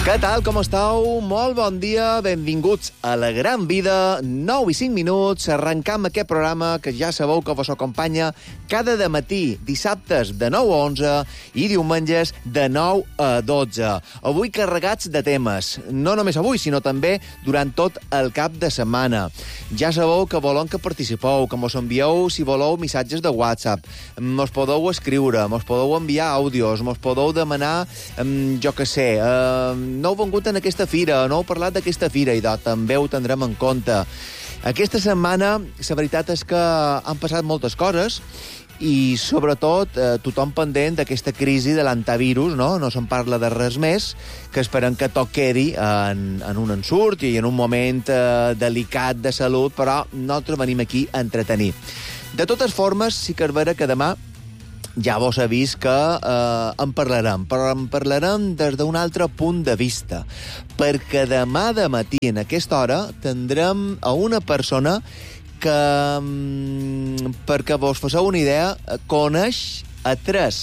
Què tal, com esteu? Molt bon dia, benvinguts a La Gran Vida, 9 i 5 minuts, arrencam aquest programa que ja sabeu que vos acompanya cada dematí, dissabtes de 9 a 11 i diumenges de 9 a 12. Avui carregats de temes, no només avui, sinó també durant tot el cap de setmana. Ja sabeu que volem que participeu, que mos envieu, si voleu, missatges de WhatsApp, mos podeu escriure, mos podeu enviar àudios, mos podeu demanar, jo què sé, no heu vengut en aquesta fira, no heu parlat d'aquesta fira, i també ho tindrem en compte. Aquesta setmana, la veritat és que han passat moltes coses i, sobretot, tothom pendent d'aquesta crisi de l'antivirus, no? No se'n parla de res més, que esperem que tot quedi en un ensurt i en un moment delicat de salut, però nosaltres venim aquí a entretenir. De totes formes, sí que és vera que demà ja vos he vist que en parlarem, però en parlarem des d'un altre punt de vista, perquè demà de matí, en aquesta hora, tindrem a una persona que, perquè vos faceu una idea, coneix a 3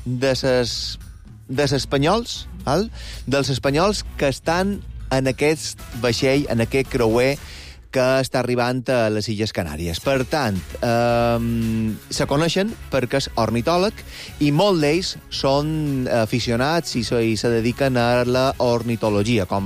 dels espanyols, dels espanyols que estan en aquest vaixell, en aquest creuer, que està arribant a les Illes Canàries. Per tant, se coneixen perquè és ornitòleg i molts d'ells són aficionats i se dediquen a la ornitologia, com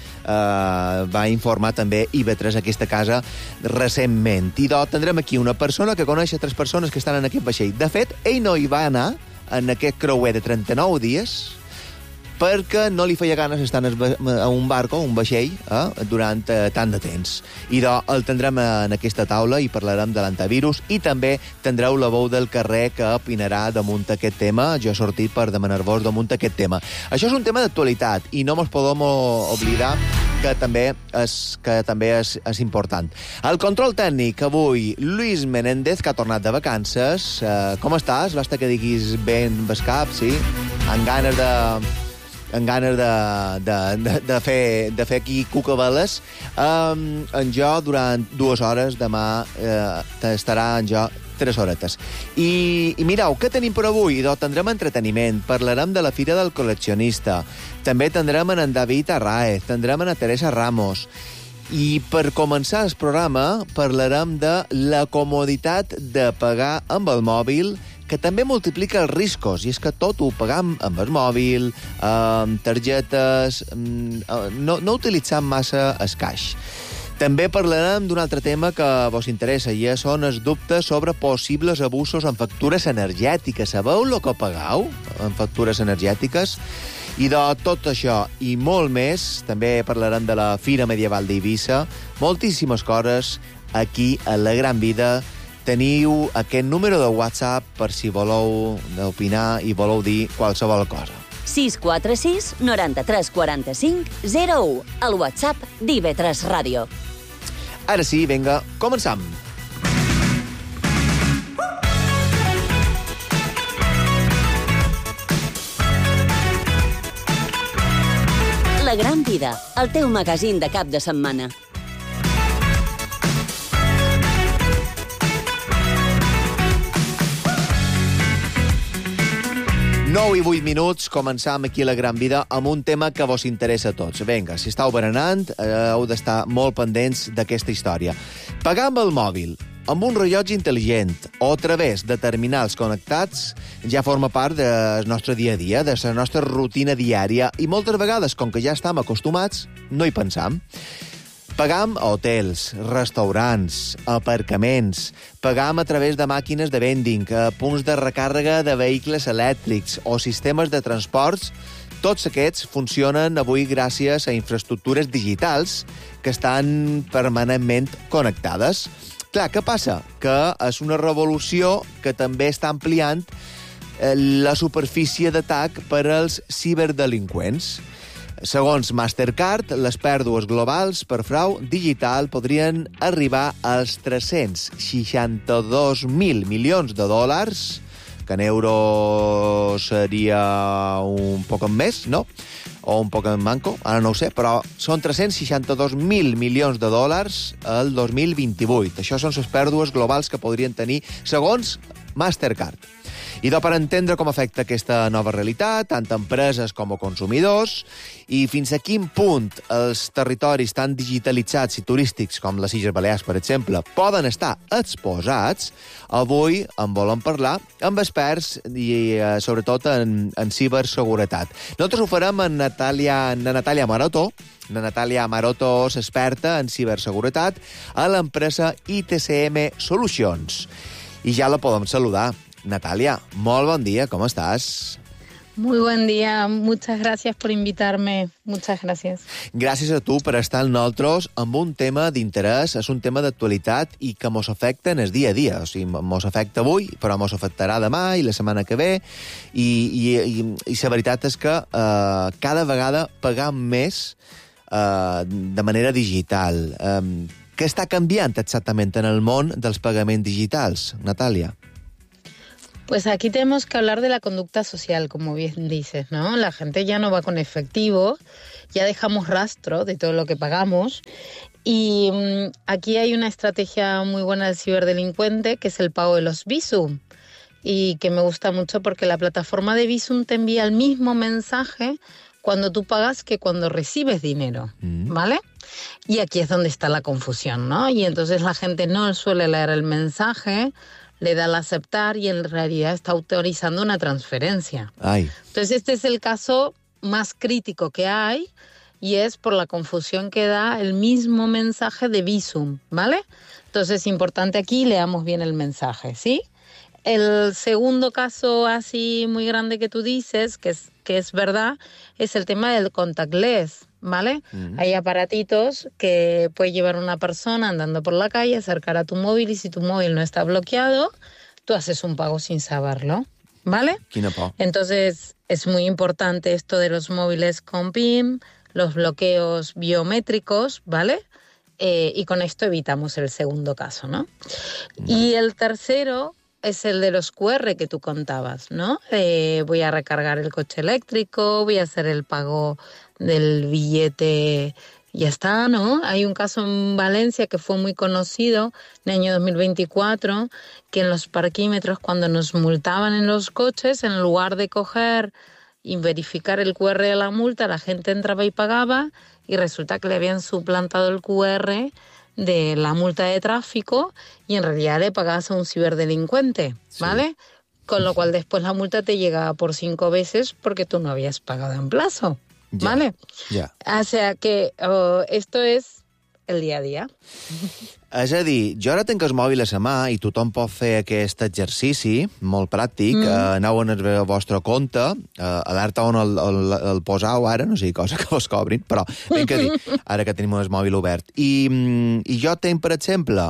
va informar també IB3 aquesta casa recentment. I tindrem aquí una persona que coneix 3 persones que estan en aquest vaixell. De fet, ell no hi va anar en aquest creuer de 39 dies perquè no li feia ganes estar a un barco, un vaixell, durant tant de temps. I el tindrem en aquesta taula i parlarem de l'antivirus i també tindreu la veu del carrer que opinarà damunt aquest tema. Jo he sortit per demanar-vos damunt aquest tema. Això és un tema d'actualitat i no ens podem oblidar que també és important. El control tècnic avui, Luis Menéndez, que ha tornat de vacances. Com estàs? Basta que diguis ben bescap, sí? Amb ganes de fer aquí cucaveles. En jo, durant 2 hores, demà estarà en jo 3 horetes. I mireu, què tenim per avui? Tindrem entreteniment, parlarem de la Fira del Col·leccionista, també tindrem en David Arraez, tindrem en Teresa Ramos, i per començar el programa parlarem de la comoditat de pagar amb el mòbil, que també multiplica els riscos, i és que tot ho pagam amb el mòbil, amb targetes, no utilitzant massa el caix. També parlarem d'un altre tema que vos interessa, i són els dubtes sobre possibles abusos en factures energètiques. Sabeu el que pagau en factures energètiques? I de tot això i molt més, també parlarem de la Fira Medieval d'Eivissa, moltíssimes coses aquí a La Gran Vida. Teniu aquest número de WhatsApp per si voleu opinar i voleu dir qualsevol cosa. 646 93 45 01, el WhatsApp d'IB3 Ràdio. Ara sí, vinga, començam. La Gran Vida, el teu magazín de cap de setmana. 9 i 8 minuts, començam aquí a La Gran Vida amb un tema que vos interessa a tots. Vinga, si estàu berenant, heu d'estar molt pendents d'aquesta història. Pagar amb el mòbil, amb un rellotge intel·ligent o a través de terminals connectats ja forma part del nostre dia a dia, de la nostra rutina diària, i moltes vegades, com que ja estem acostumats, no hi pensam. Pagam a hotels, restaurants, aparcaments, pagam a través de màquines de vending, punts de recàrrega de vehicles elèctrics o sistemes de transports. Tots aquests funcionen avui gràcies a infraestructures digitals que estan permanentment connectades. Clar, què passa? Que és una revolució que també està ampliant la superfície d'atac per als ciberdelinqüents. Segons Mastercard, les pèrdues globals per frau digital podrien arribar als 362.000 milions de dòlars, que en euros seria un poc més, no? O un poc en manco, ara no ho sé, però són 362.000 milions de dòlars el 2028. Això són les pèrdues globals que podrien tenir, segons Mastercard. Idò per entendre com afecta aquesta nova realitat, tant a empreses com a consumidors, i fins a quin punt els territoris tan digitalitzats i turístics com les Illes Balears, per exemple, poden estar exposats, avui en volem parlar amb experts i sobretot en ciberseguretat. Nosaltres ho farem amb Natàlia Maroto. La Natàlia Maroto és experta en ciberseguretat a l'empresa ITCM Solutions. I ja la podem saludar. Natàlia, molt bon dia, ¿cómo estás? Muy buen día, muchas gracias por invitarme, muchas gracias. Gràcies a tu per estar amb nosaltres amb un tema d'interès, és un tema d'actualitat i que mos afecta en el dia a dia. O sigui, mos afecta avui, però mos afectarà demà i la setmana que ve, i la veritat és que cada vegada pagam més de manera digital. Què està canviant exactament en el món dels pagaments digitals, Natàlia? Pues aquí tenemos que hablar de la conducta social, como bien dices, ¿no? La gente ya no va con efectivo, ya dejamos rastro de todo lo que pagamos y aquí hay una estrategia muy buena del ciberdelincuente que es el pago de los Bizum y que me gusta mucho porque la plataforma de Bizum te envía el mismo mensaje cuando tú pagas que cuando recibes dinero, ¿vale? Y aquí es donde está la confusión, ¿no? Y entonces la gente no suele leer el mensaje, le da al aceptar y en realidad está autorizando una transferencia. Ay. Entonces este es el caso más crítico que hay y es por la confusión que da el mismo mensaje de Bizum, ¿vale? Entonces es importante aquí, leamos bien el mensaje, ¿sí? El segundo caso así muy grande que tú dices, que es verdad, es el tema del contactless, ¿vale? Hay aparatitos que puede llevar una persona andando por la calle, acercar a tu móvil y si tu móvil no está bloqueado, tú haces un pago sin saberlo, ¿vale? Entonces es muy importante esto de los móviles con PIN, los bloqueos biométricos, ¿vale? Y con esto evitamos el segundo caso, ¿no? Y el tercero es el de los QR que tú contabas, ¿no? Voy a recargar el coche eléctrico, voy a hacer el pago del billete, ya está, ¿no? Hay un caso en Valencia que fue muy conocido en el año 2024, que en los parquímetros, cuando nos multaban en los coches, en lugar de coger y verificar el QR de la multa, la gente entraba y pagaba, y resulta que le habían suplantado el QR de la multa de tráfico y en realidad le pagabas a un ciberdelincuente, ¿vale? Sí. Con lo cual después la multa te llegaba por 5 veces porque tú no habías pagado en plazo, ¿vale? O sea que esto es el dia a dia. És a dir, jo ara tinc el mòbil a la mà i tothom pot fer aquest exercici, molt pràctic, aneu en el vostre compte, alerta on el posau ara, no sé, cosa que vos cobrin, però vinc a dir, ara que tenim el mòbil obert. I jo tinc, per exemple,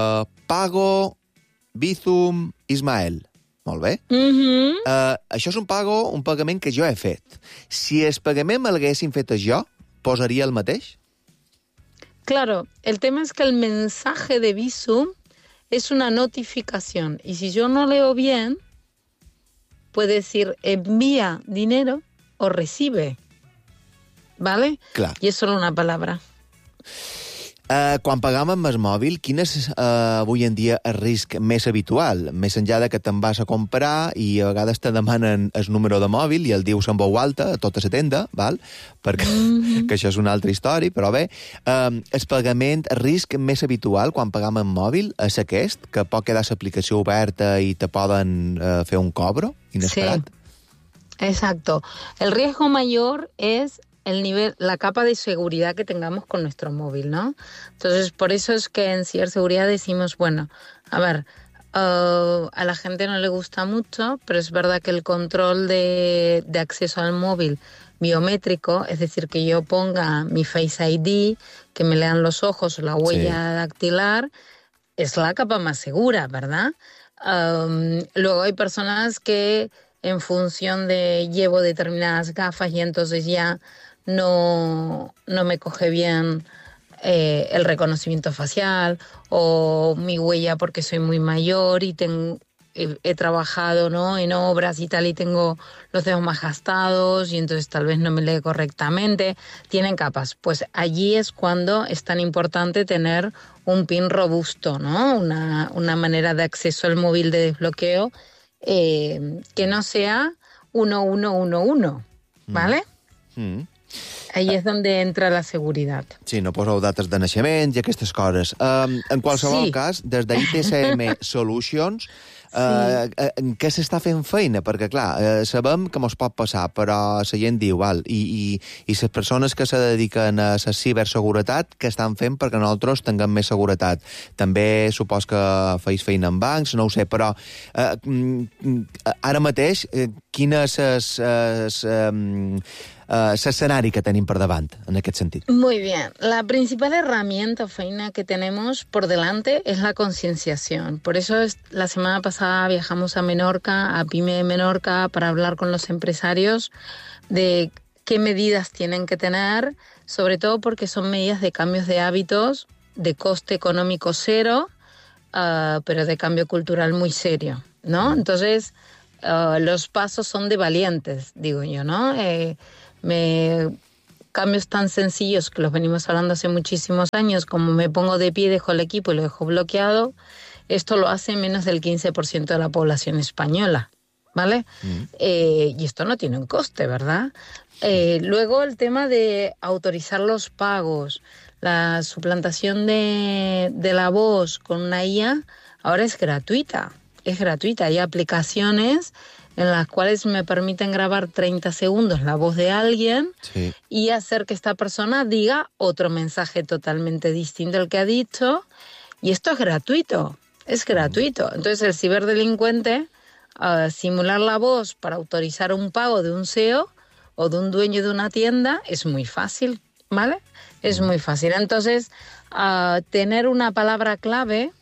Pago Bizum Ismael. Molt bé. Això és un pagament que jo he fet. Si el pagament l'haguessin fet jo, posaria el mateix? Claro, el tema es que el mensaje de Bizum es una notificación y si yo no leo bien, puede decir envía dinero o recibe, ¿vale? Clar. Y es solo una palabra. Quan pagam amb el mòbil, quin és avui en dia el risc més habitual? Més enllà de que te'n vas a comprar i a vegades te demanen el número de mòbil i el dius en veu alta a tota la tenda, val? Perquè que això és una altra història, però bé, el pagament, el risc més habitual quan pagam amb mòbil és aquest, que pot quedar l'aplicació oberta i te poden fer un cobro inesperat? Sí, exacto. El riesgo mayor es el nivel, la capa de seguridad que tengamos con nuestro móvil, ¿no? Entonces, por eso es que en ciberseguridad decimos, bueno, a ver, a la gente no le gusta mucho, pero es verdad que el control de acceso al móvil biométrico, es decir, que yo ponga mi Face ID, que me lean los ojos o la huella dactilar, es la capa más segura, ¿verdad? Luego hay personas que en función de llevo determinadas gafas y entonces ya no me coge bien el reconocimiento facial o mi huella porque soy muy mayor y he trabajado, ¿no?, en obras y tal y tengo los dedos más gastados y entonces tal vez no me lee correctamente. Tienen capas. Pues allí es cuando es tan importante tener un PIN robusto, ¿no? Una manera de acceso al móvil de desbloqueo que no sea 1111, ¿vale? Ahí és on entra la seguretat. Sí, no poseu dates de naixement i aquestes coses. En qualsevol cas, des d'ITCM Solutions, què s'està fent feina? Perquè, clar, sabem que mos pot passar, però la gent diu, i les persones que se dediquen a la ciberseguretat, què estan fent perquè nosaltres tinguem més seguretat? També supos que feis feina en bancs, no ho sé, però ara mateix, quin és l'escenari que tenim por davant, en aquest sentit. Muy bien. La principal herramienta o feina que tenemos por delante es la concienciación. Por eso la semana pasada viajamos a Menorca, a PYME de Menorca, para hablar con los empresarios de qué medidas tienen que tener, sobre todo porque son medidas de cambios de hábitos, de coste económico cero, pero de cambio cultural muy serio, ¿no? Entonces, los pasos son de valientes, digo yo, ¿no? Cambios tan sencillos que los venimos hablando hace muchísimos años, como me pongo de pie, dejo el equipo y lo dejo bloqueado, esto lo hace menos del 15% de la población española, ¿vale? Y esto no tiene un coste, ¿verdad? Luego el tema de autorizar los pagos, la suplantación de la voz con una IA, ahora es gratuita. Hay aplicaciones en las cuales me permiten grabar 30 segundos la voz de alguien y hacer que esta persona diga otro mensaje totalmente distinto al que ha dicho. Y esto es gratuito. Entonces el ciberdelincuente, simular la voz para autorizar un pago de un CEO o de un dueño de una tienda es muy fácil, ¿vale? Es muy fácil. Entonces, tener una palabra clave,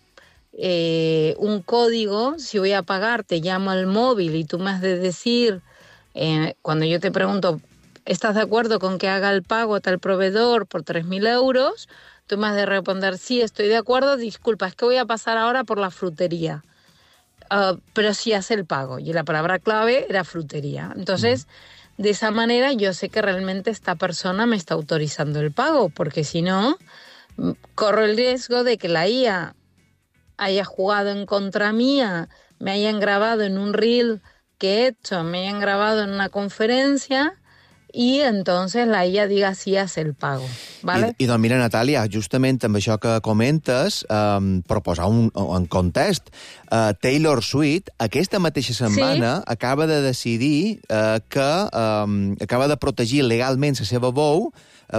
un código, si voy a pagar, te llamo al móvil y tú me has de decir, cuando yo te pregunto, ¿estás de acuerdo con que haga el pago a tal proveedor por 3.000 euros? Tú me has de responder, sí, estoy de acuerdo, disculpa, es que voy a pasar ahora por la frutería. Pero sí hace el pago. Y la palabra clave era frutería. Entonces, de esa manera yo sé que realmente esta persona me está autorizando el pago, porque si no, corro el riesgo de que la IA haya jugado en contra mía, me hayan grabado en un reel que he hecho, me hayan grabado en una conferència i entonces la IA diga si hace el pago, ¿vale? I doncs mira, Natàlia, justament amb això que comentes, per posar en context, Taylor Swift aquesta mateixa setmana acaba de decidir que acaba de protegir legalment la seva veu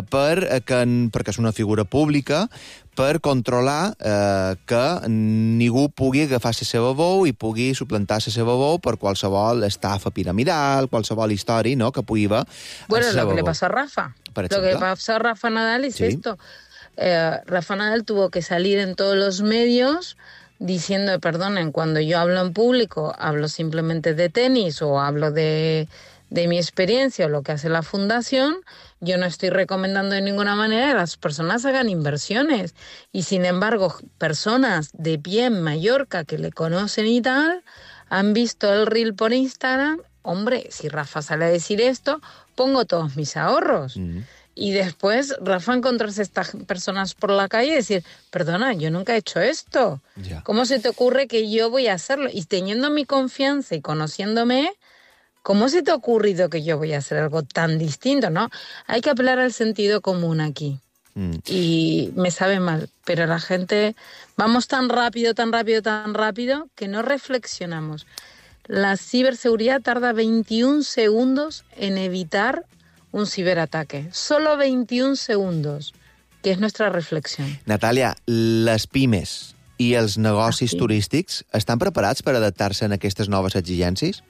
perquè és una figura pública, per controlar que ningú pugui agafar la seva veu i pugui suplantar la seva veu per qualsevol estafa piramidal, qualsevol història, ¿no?, que pugui haver. Bueno, lo que le pasó a Rafa. Lo que pasó a Rafa Nadal es esto. Rafa Nadal tuvo que salir en todos los medios diciendo, perdonen, cuando yo hablo en público, hablo simplemente de tenis o hablo de mi experiencia o lo que hace la fundación, yo no estoy recomendando de ninguna manera que las personas hagan inversiones. Y sin embargo, personas de pie en Mallorca que le conocen y tal, han visto el reel por Instagram. Hombre, si Rafa sale a decir esto, pongo todos mis ahorros. Y después Rafa encontrarse a estas personas por la calle y decir, perdona, yo nunca he hecho esto. ¿Cómo se te ocurre que yo voy a hacerlo? Y teniendo mi confianza y conociéndome, ¿cómo se te ha ocurrido que yo voy a hacer algo tan distinto, no? Hay que apelar al sentido común aquí. Y me sabe mal, pero la gente... Vamos tan rápido, que no reflexionamos. La ciberseguridad tarda 21 segundos en evitar un ciberataque. Solo 21 segundos, que és nuestra reflexió. Natàlia, les pimes i els negocis turístics estan preparats per adaptar-se a aquestes noves exigències?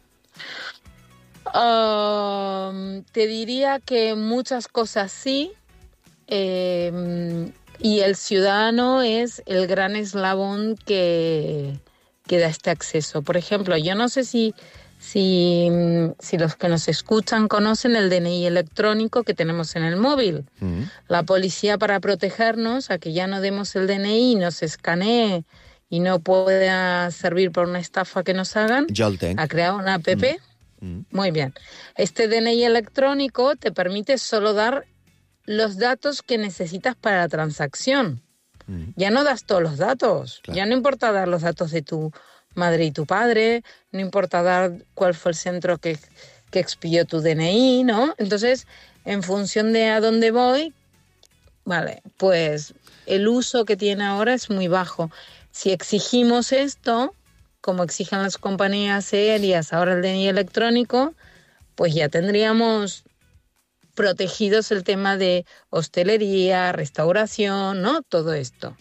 Te diría que muchas cosas sí, y el ciudadano es el gran eslabón que da este acceso. Por ejemplo, yo no sé si los que nos escuchan conocen el DNI electrónico que tenemos en el móvil. La policía, para protegernos, a que ya no demos el DNI, nos escanee y no pueda servir por una estafa que nos hagan, ha creado una app. Muy bien. Este DNI electrónico te permite solo dar los datos que necesitas para la transacción. Ya no das todos los datos. Claro. Ya no importa dar los datos de tu madre y tu padre, no importa dar cuál fue el centro que expidió tu DNI, ¿no? Entonces, en función de a dónde voy, vale, pues el uso que tiene ahora es muy bajo. Si exigimos esto, como exigen las compañías aéreas ahora el DNI electrónico, pues ya tendríamos protegidos el tema de hostelería, restauración, ¿no? Todo esto.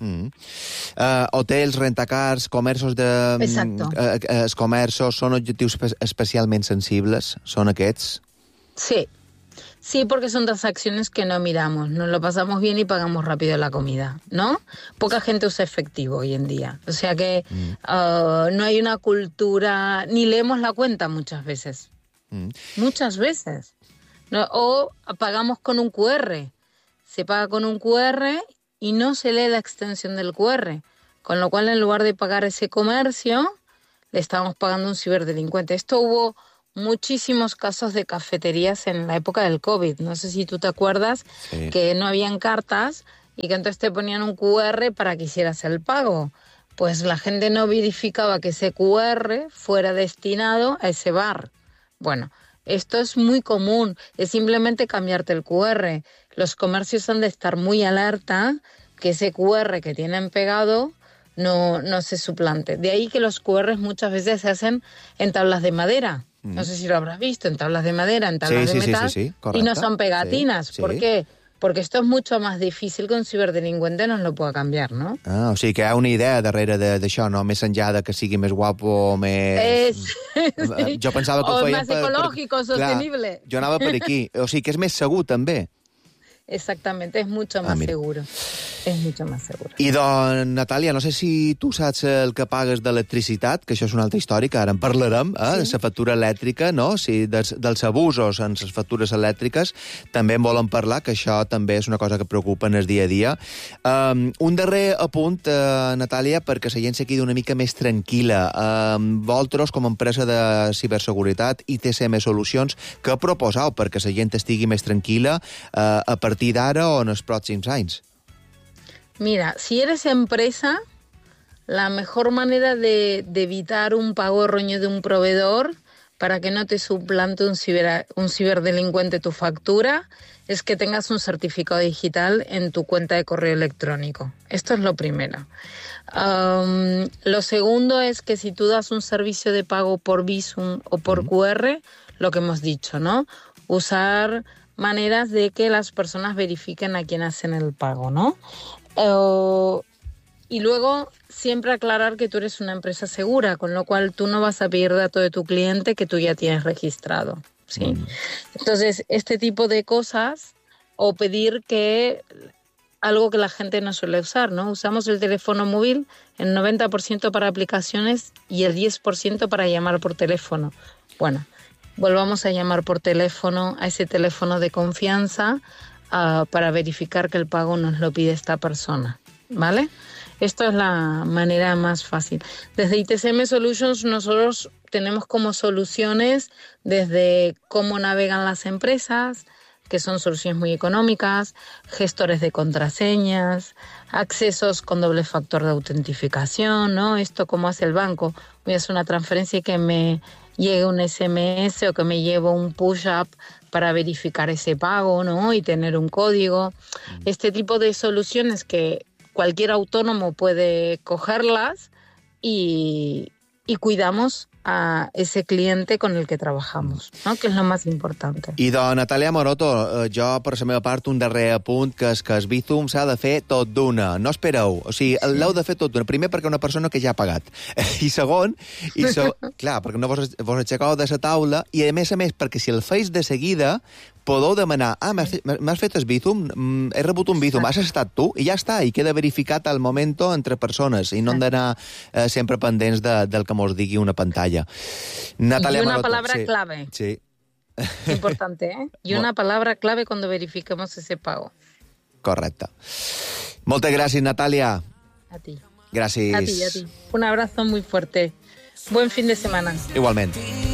Hotels, rentacars, comerços de... Exacto. Els comerços són objectius especialment sensibles? Són aquests? Sí. Sí, porque son transacciones que no miramos, nos lo pasamos bien y pagamos rápido la comida, ¿no? Poca gente usa efectivo hoy en día, o sea que no hay una cultura, ni leemos la cuenta muchas veces, muchas veces, ¿no? O pagamos con un QR, se paga con un QR y no se lee la extensión del QR, con lo cual en lugar de pagar ese comercio, le estamos pagando a un ciberdelincuente. Esto hubo muchísimos casos de cafeterías en la época del COVID. No sé si tú te acuerdas, sí, que no habían cartas y que entonces te ponían un QR para que hicieras el pago. Pues la gente no verificaba que ese QR fuera destinado a ese bar. Bueno, esto es muy común, es simplemente cambiarte el QR. Los comercios han de estar muy alerta que ese QR que tienen pegado no se suplante. De ahí que los QRs muchas veces se hacen en tablas de madera. No sé si lo habrás visto, en tablas de madera, en tablas de metal, sí, y no son pegatinas. Sí. ¿Por qué? Porque esto es mucho más difícil que un ciberdelincuente nos lo pueda cambiar, ¿no? O sigui que hi ha una idea darrere d'això, no? Més enllà de que sigui més guapo o més... Sí. Jo pensava que ho feien més ecològico, sostenible. Clar, jo anava per aquí. O sigui que és més segur, també. Exactamente, es mucho más seguro. Es mucho más seguro. I doncs, Natàlia, no sé si tu saps el que pagues d'electricitat, que això és una altra història, que ara en parlarem, de la factura elèctrica, no? Sí, dels abusos en les factures elèctriques, també en volen parlar, que això també és una cosa que preocupa en el dia a dia. Un darrer apunt, Natàlia, perquè la gent se quedi una mica més tranquil·la. Vosaltres, com a empresa de ciberseguretat, ITCM Solucions, què proposeu perquè la gent estigui més tranquil·la a partir d'ara o en els pròxims anys? Mira, si eres empresa, la mejor manera de evitar un pago erróneo de un proveedor para que no te suplante un ciberdelincuente tu factura es que tengas un certificado digital en tu cuenta de correo electrónico. Esto es lo primero. Lo segundo es que si tú das un servicio de pago por Bizum o por QR, lo que hemos dicho, ¿no? Usar maneras de que las personas verifiquen a quién hacen el pago, ¿no? Y luego siempre aclarar que tú eres una empresa segura, con lo cual tú no vas a pedir datos de tu cliente que tú ya tienes registrado, ¿sí? Entonces, este tipo de cosas, o pedir que algo que la gente no suele usar, ¿no? Usamos el teléfono móvil el 90% para aplicaciones y el 10% para llamar por teléfono. Bueno, volvamos a llamar por teléfono a ese teléfono de confianza para verificar que el pago nos lo pide esta persona, ¿vale? Esto es la manera más fácil. Desde ITCM Solutions nosotros tenemos como soluciones desde cómo navegan las empresas, que son soluciones muy económicas, gestores de contraseñas, accesos con doble factor de autentificación, ¿no? Esto como hace el banco. Voy a hacer una transferencia y que me llegue un SMS o que me lleve un push-up para verificar ese pago, ¿no? Y tener un código. Este tipo de soluciones que cualquier autónomo puede cogerlas y cuidamos a ese cliente con el que trabajamos, ¿no? Que és lo més important. I doncs, Natàlia Maroto, jo, per la meva part, un darrer apunt, que és que el Bizum s'ha de fer tot d'una. No espereu. O sigui, l'heu de fer tot d'una. Primer, perquè una persona que ja ha pagat. I segon, clar, perquè no vos aixecau de la taula, i a més, perquè si el feis de seguida, podeu demanar, m'has fet el Bizum, he rebut un Bizum, has estat tu, i ja està, i queda verificat al moment entre persones, i no hem d'anar sempre pendents del que mos digui una pantalla. Natalia y una Maroto, palabra clave. Sí. Importante, ¿eh? Y una palabra clave cuando verifiquemos ese pago. Correcte. Moltes gràcies, Natàlia. A ti. Gràcies. A ti. Un abrazo muy fuerte. Buen fin de semana. Igualment.